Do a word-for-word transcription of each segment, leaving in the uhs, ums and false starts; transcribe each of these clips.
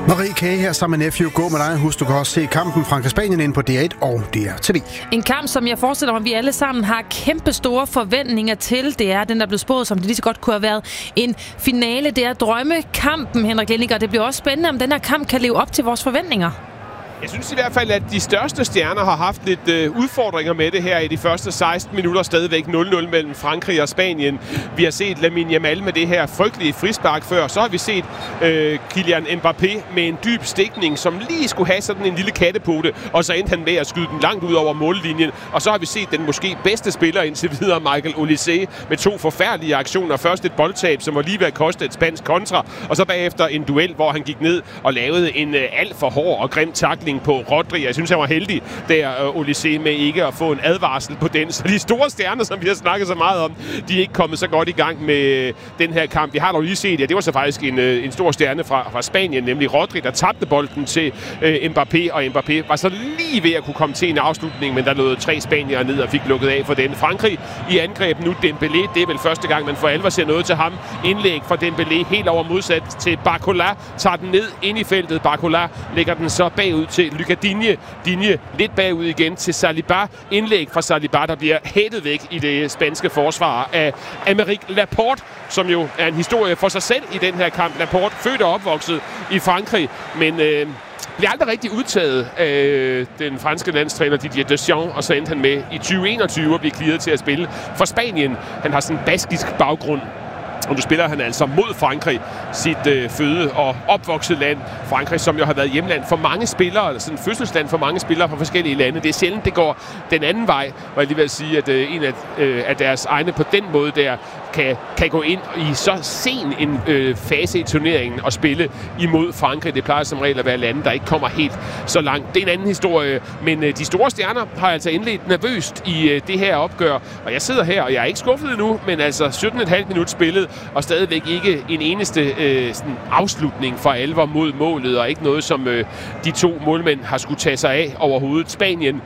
Marie Kage her sammen med Nephew. Gå med dig. Husk, du kan også se kampen Frankrig-Spanien ind på D et og D R T V. En kamp, som jeg forestiller mig, at vi alle sammen har kæmpe store forventninger til. Det er den, der blev spået, som det lige så godt kunne have været en finale. Det er drømmekampen, Henrik Lennig, og det bliver også spændende, om den her kamp kan leve op til vores forventninger. Jeg synes i hvert fald, at de største stjerner har haft lidt øh, udfordringer med det her i de første seksten minutter. Stadigvæk nul nul mellem Frankrig og Spanien. Vi har set Lamine Yamal med det her frygtelige frispark før. Så har vi set øh, Kylian Mbappé med en dyb stikning, som lige skulle have sådan en lille kattepote. Og så endte han med at skyde den langt ud over mållinjen. Og så har vi set den måske bedste spiller indtil videre, Michael Olise, med to forfærdelige aktioner. Først et boldtab, som var lige ved at koste et spansk kontra. Og så bagefter en duel, hvor han gik ned og lavede en øh, alt for hård og grim tackling på Rodri. Jeg synes, han var heldig der, uh, Olise, med ikke at få en advarsel på den. Så de store stjerner, som vi har snakket så meget om, de er ikke kommet så godt i gang med den her kamp. Vi har dog lige set, ja, det var så faktisk en, en stor stjerne fra, fra Spanien, nemlig Rodri, der tabte bolden til uh, Mbappé, og Mbappé var så lige ved at kunne komme til en afslutning, men der lå tre spaniere ned og fik lukket af for den. Frankrig i angreb nu. Dembélé, det er vel første gang, man for alvor ser noget til ham. Indlæg fra Dembélé helt over modsat til Barcola, tager den ned ind i feltet. Barcola lægger den så bagud til Lucas Digne. Digne lidt bagud igen til Saliba. Indlæg fra Saliba, der bliver hættet væk i det spanske forsvar af Aymeric Laporte, som jo er en historie for sig selv i den her kamp. Laporte, født og opvokset i Frankrig, men øh, bliver aldrig rigtig udtaget af den franske landstræner Didier Deschamps, og så endte han med i tyve enogtyve at blive clearet til at spille for Spanien. Han har sådan en baskisk baggrund. Og nu spiller han altså mod Frankrig, sit øh, føde- og opvokset land. Frankrig, som jo har været hjemland for mange spillere, eller sådan fødselsland for mange spillere fra forskellige lande. Det er sjældent, det går den anden vej, og jeg lige vil sige, at øh, en af, øh, af deres egne på den måde der kan, kan gå ind i så sen en øh, fase i turneringen og spille imod Frankrig. Det plejer som regel at være lande, der ikke kommer helt så langt. Det er en anden historie, men øh, de store stjerner har altså indledt nervøst i øh, det her opgør. Og jeg sidder her, og jeg er ikke skuffet endnu, men altså sytten komma fem minut spillet, og stadigvæk ikke en eneste øh, sådan afslutning for alvor mod målet, og ikke noget, som øh, de to målmænd har skulle tage sig af overhovedet. Spanien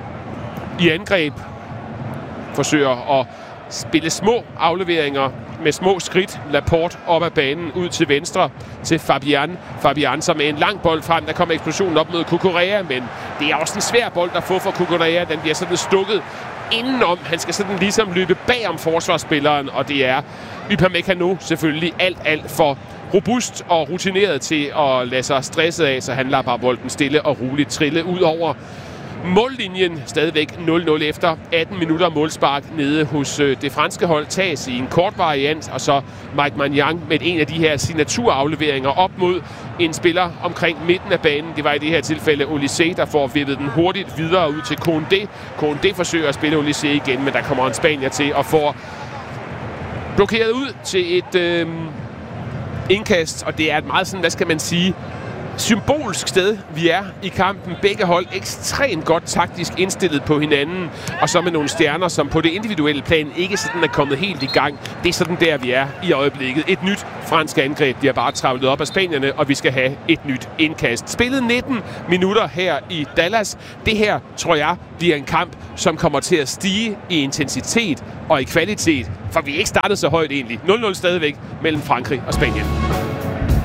i angreb forsøger at spille små afleveringer med små skridt. Laporte op ad banen, ud til venstre til Fabian. Fabian så med en lang bold frem. Der kommer eksplosionen op mod Cucurella, men det er også en svær bold at få for Cucurella. Den bliver sådan stukket indenom. Han skal sådan ligesom løbe bag om forsvarsspilleren, og det er Upamecano selvfølgelig alt, alt for robust og rutineret til at lade sig stresset af, så han lader bare bolden stille og roligt trille ud over mållinjen. Stadigvæk nul nul efter atten minutter målspark nede hos øh, det franske hold. Tages i en kort variant, og så Mike Maignan med en af de her signaturafleveringer op mod en spiller omkring midten af banen. Det var i det her tilfælde Olise, der får vippet den hurtigt videre ud til Koundé. Koundé forsøger at spille Olise igen, men der kommer en spanier til og får blokeret ud til et øh, indkast, og det er et meget sådan, hvad skal man sige, symbolsk sted, vi er i kampen. Begge hold ekstremt godt taktisk indstillet på hinanden, og så med nogle stjerner, som på det individuelle plan ikke sådan er kommet helt i gang. Det er sådan der, vi er i øjeblikket. Et nyt fransk angreb. De har bare travlet op af spanierne, og vi skal have et nyt indkast. Spillet nitten minutter her i Dallas. Det her, tror jeg, bliver en kamp, som kommer til at stige i intensitet og i kvalitet, for vi er ikke startet så højt egentlig. nul nul stadigvæk mellem Frankrig og Spanien.